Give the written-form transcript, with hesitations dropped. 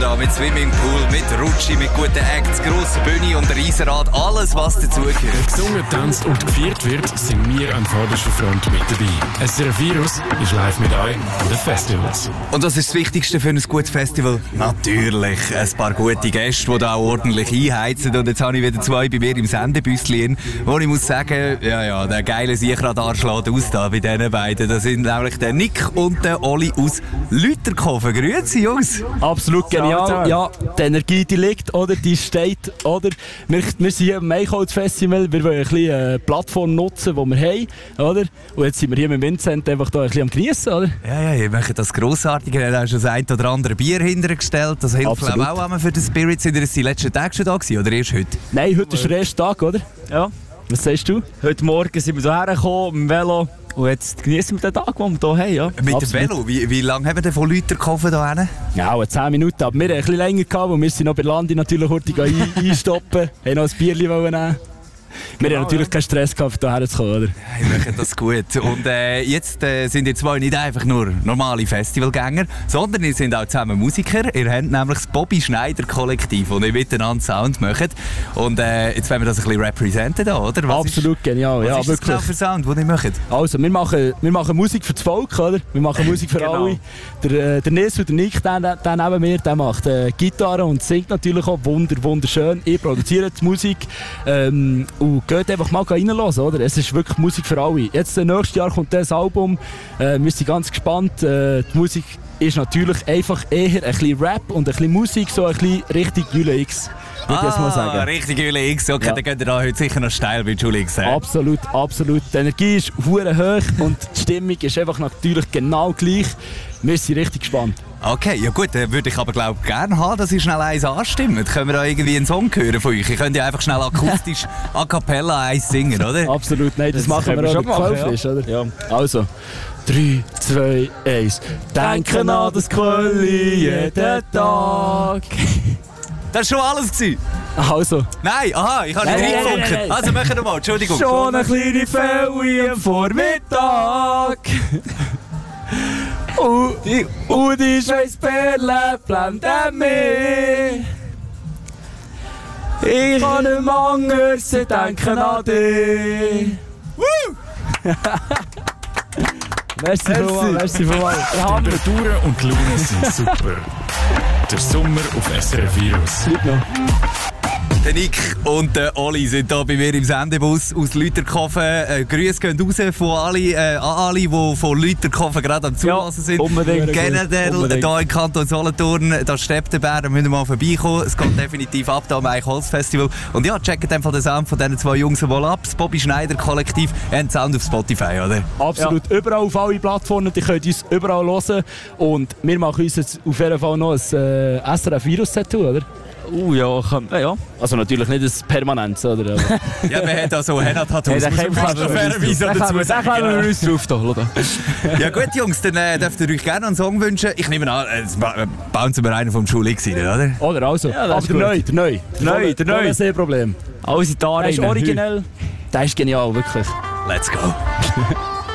da mit Swimmingpool, mit Rutschi, mit guten Acts, grosser Bühne und Riesenrad, alles was dazugehört. Gesungen, tanzt und gefeiert wird, sind wir an vorderster Front mit dabei. SRF Virus ist live mit euch an den Festivals. Und was ist das Wichtigste für ein gutes Festival? Natürlich ein paar gute Gäste, die da auch ordentlich einheizen. Und jetzt habe ich wieder zwei bei mir im Sendebüsschen, wo ich muss sagen, ja, der geile Siechradar schlägt aus da bei diesen beiden. Das sind nämlich der Nick und der Oli aus Lüterkofen. Grüezi, Jungs! Absolut genial. Ja, die Energie, die liegt, oder? Die steht, oder? Wir sind hier am Eichholz-Festival. Wir wollen ein bisschen eine Plattform nutzen, die wir haben, oder? Und jetzt sind wir hier mit Vincent einfach da ein bisschen am Geniessen, oder? Ja, ihr macht das grossartig. Ihr habt auch schon das ein oder andere Bier hintergestellt. Das hilft auch einmal für den Spirit. Sind ihr die letzten Tage schon da gewesen, oder erst heute? Nein, heute ist der erste Tag, oder? Ja. Was sagst du? Heute Morgen sind wir hierher gekommen mit dem Velo. Und jetzt genießen wir den Tag, den wir hier haben. Ja. Mit dem Velo? Wie lange haben wir denn von Lüterkofen hier hin? Ja, 10 Minuten. Aber wir haben ein bisschen länger gehabt, weil wir sind noch bei Landi natürlich heute einstoppen. Haben noch ein Bierchen nehmen. Wir haben natürlich keinen Stress gehabt, hierher zu kommen, oder? Ja, ich mache das gut. Und jetzt sind ihr zwei nicht einfach nur normale Festivalgänger, sondern ihr seid auch zusammen Musiker. Ihr habt nämlich das Bobby Schneider Kollektiv, wo ihr miteinander Sound macht. Und jetzt wollen wir das ein bisschen representen da, oder? Absolut genial, ja, wirklich. Was ist das genau für Sound, den ihr macht? Also, wir machen Musik für das Volk, oder? Wir machen Musik für alle. Der Nils und der Nick, der neben mir, der macht Gitarre und singt natürlich auch wunderschön. Ich produziere die Musik. Und geht einfach mal reinhören, oder? Es ist wirklich Musik für alle. Jetzt, nächstes Jahr kommt das Album. Wir sind ganz gespannt. Die Musik ist natürlich einfach eher ein bisschen Rap und ein bisschen Musik, so ein bisschen richtig Jule X. Würde ich jetzt mal sagen. Richtig Jule X. Okay, dann geht ihr da heute sicher noch steil bei Jule X. Absolut. Die Energie ist hure hoch und die Stimmung ist einfach natürlich genau gleich. Wir sind richtig gespannt. Okay, ja gut, dann würde ich aber gerne haben, dass ihr schnell eins anstimmt. Können wir da irgendwie einen Song hören von euch? Ihr könnt ja einfach schnell akustisch a cappella eins singen, oder? Absolut, nein, das machen wir auch mit Quellfisch, oder? Ja. Also, 3, 2, 1. Denken an das Quölli jeden Tag. Das war schon alles. Also. Nein, aha, ich habe nicht reingefunkt. Also machen wir mal, Entschuldigung. Schon eine kleine Felle am Vormittag. Und die Schweißperle blenden mich. Ich kann nicht mehr anders denken an dich. Merci vielmals. Die Temperaturen und die Laune sind super. Der Sommer auf SRF Virus. Der Nick und der Oli sind hier bei mir im Sendebus aus Lüterkofen. Grüße gehen raus von alle, die von Lüterkofen gerade am Zulassen sind. Unbedingt. Generell hier im Kanton Solothurn, da steht der Bär, da müssen wir mal vorbeikommen. Es geht definitiv ab hier am Eichholz-Festival. Und ja, checkt einfach den Sound von diesen zwei Jungs mal ab. Das Bobby Schneider Kollektiv, einen Sound auf Spotify, oder? Absolut, überall auf alle Plattformen, die könnt uns überall hören. Und wir machen uns jetzt auf jeden Fall noch ein SRF-Virus-Tattoo, oder? Ja. Also natürlich nicht ein permanentes, oder? Ja, wir haben da so Henna-Tattoos. Da können wir uns drauf da. Ja gut, Jungs, dann dürft ihr euch gerne einen Song wünschen. Ich nehme an, bauen Sie mir einen vom Schulix rein, oder? Oder also. Ja, aber der neue. Der neue ist ein Problem. Alles in die Der ist originell. Der ist genial, wirklich. Let's go.